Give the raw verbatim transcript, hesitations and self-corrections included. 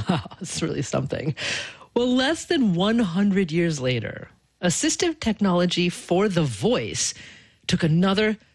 Wow, it's really something. Well, less than one hundred years later, assistive technology for the voice took another